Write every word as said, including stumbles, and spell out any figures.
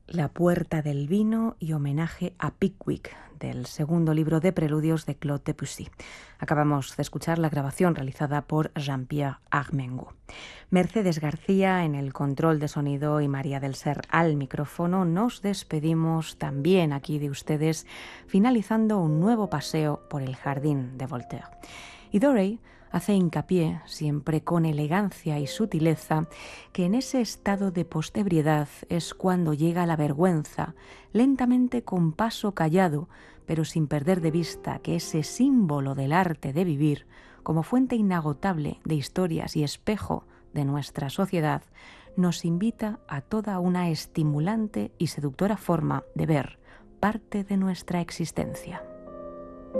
La puerta del vino y homenaje a Pickwick, del segundo libro de preludios de Claude Debussy. Acabamos de escuchar la grabación realizada por Jean-Pierre Armengaud. Mercedes García en el control de sonido y María del Ser al micrófono. Nos despedimos también aquí de ustedes, finalizando un nuevo paseo por el jardín de Voltaire. Y Doré hace hincapié, siempre con elegancia y sutileza, que en ese estado de postebriedad es cuando llega la vergüenza, lentamente con paso callado, pero sin perder de vista que ese símbolo del arte de vivir, como fuente inagotable de historias y espejo de nuestra sociedad, nos invita a toda una estimulante y seductora forma de ver parte de nuestra existencia.